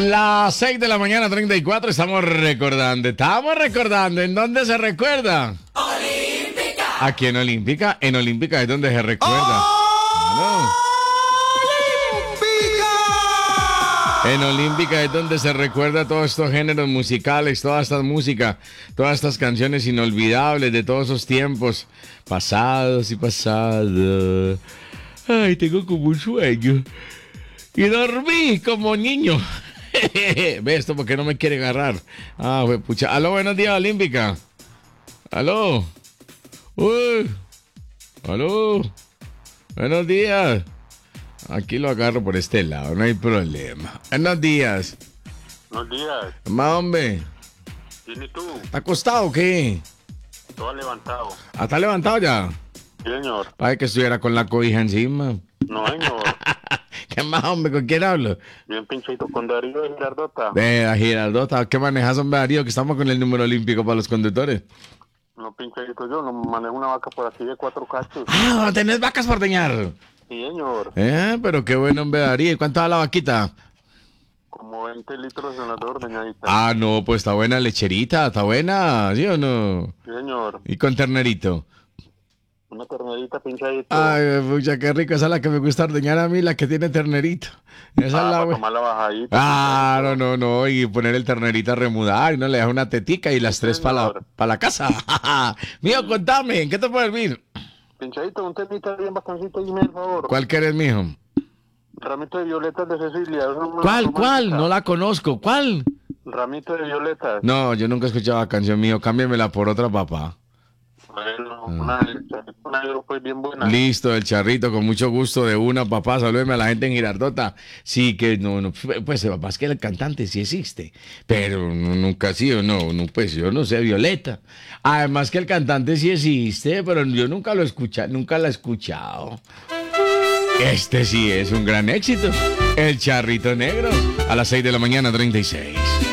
Las 6 de la mañana, 34, estamos recordando. ¿En dónde se recuerda? Olímpica. Aquí en Olímpica. En Olímpica es donde se recuerda. Claro. En Olímpica es donde se recuerda todos estos géneros musicales, toda esta música, todas estas canciones inolvidables de todos esos tiempos pasados y pasados. Ay, tengo como un sueño. Y dormí como niño. Ve esto porque no me quiere agarrar. Ah, pucha. Aló, buenos días, Olímpica. Aló. Uy. Aló. Buenos días. Aquí lo agarro por este lado, no hay problema. Buenos días. Buenos días. Más hombre. ¿Y tú? ¿Está acostado o qué? Todo levantado. ¿Ah, está levantado ya? Sí, señor. Para que estuviera con la cobija encima. No, señor. ¿Qué más, hombre? ¿Con quién hablo? Bien pinchadito con Darío de Girardota. Vea, Girardota. ¿Qué manejas, hombre, Darío? Que estamos con el número olímpico para los conductores. No, pinchadito yo, no manejo una vaca por aquí de 4 cachos. Ah, ¿tenés vacas por deñar? Sí, señor. Pero qué bueno, hombre, Darío. ¿Y cuánto da la vaquita? Como 20 litros en las dos ordeñaditas. Ah, no, pues está buena lecherita, está buena, ¿sí o no? Sí, señor. ¿Y con ternerito? Una ternerita pinchadito. Ay, pucha, qué rico. Esa es la que me gusta ordeñar a mí, la que tiene ternerito. Esa es la para buena. tomar la bajadita. Ah, no. Y poner el ternerito a remudar y no le deja una tetica y las Sí, tres para señor. la casa. Mío, contame, ¿en qué te puedo servir? Pinchadito, un temita bien bacancito, dime el favor. ¿Cuál querés, mijo? Ramito de violetas de Cecilia. ¿Es una ¿Cuál? romántica? No la conozco. ¿Cuál? Ramito de violetas. No, yo nunca he escuchado la canción, mío. Cámbiamela por otra, papá. Bueno, una grupo bien buena. Listo, el charrito, con mucho gusto de una, papá. Salúdeme a la gente en Girardota. Sí, que no, pues papá, es que el cantante sí existe, pero nunca sí o no, pues yo no sé, Violeta. Además que el cantante sí existe, pero yo nunca lo escuché, nunca la he escuchado. Este sí es un gran éxito. El charrito negro, a las 6 de la mañana, 36.